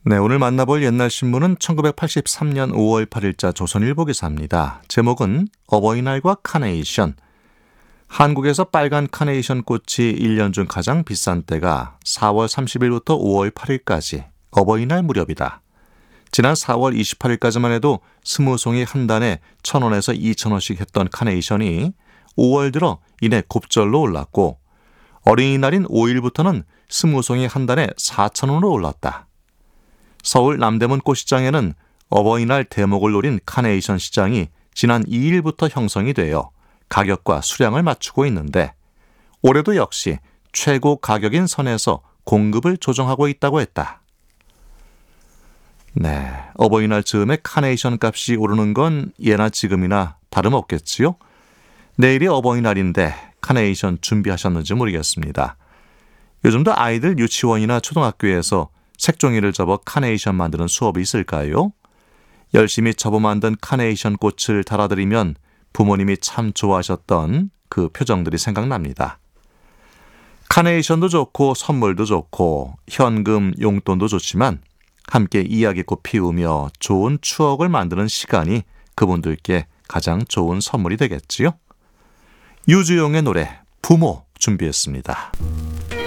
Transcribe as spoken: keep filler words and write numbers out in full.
네, 오늘 만나볼 옛날 신문은 천구백팔십삼 년 오월 팔일자 조선일보 기사입니다. 제목은 어버이날과 카네이션. 한국에서 빨간 카네이션 꽃이 일 년 중 가장 비싼 때가 사월 삼십일부터 오월 팔일까지 어버이날 무렵이다. 지난 사월 이십팔일까지만 해도 스무 송이 한 단에 천 원에서 이천 원씩 했던 카네이션이 오월 들어 이내 곱절로 올랐고 어린이날인 오일부터는 스무 송이 한 단에 사천 원으로 올랐다. 서울 남대문 꽃시장에는 어버이날 대목을 노린 카네이션 시장이 지난 이일부터 형성이 되어 가격과 수량을 맞추고 있는데 올해도 역시 최고 가격인 선에서 공급을 조정하고 있다고 했다. 네, 어버이날 즈음에 카네이션 값이 오르는 건 예나 지금이나 다름없겠지요? 내일이 어버이날인데 카네이션 준비하셨는지 모르겠습니다. 요즘도 아이들 유치원이나 초등학교에서 색종이를 접어 카네이션 만드는 수업이 있을까요? 열심히 접어 만든 카네이션 꽃을 달아드리면 부모님이 참 좋아하셨던 그 표정들이 생각납니다. 카네이션도 좋고 선물도 좋고 현금, 용돈도 좋지만 함께 이야기꽃 피우며 좋은 추억을 만드는 시간이 그분들께 가장 좋은 선물이 되겠지요? 유주용의 노래 부모 준비했습니다.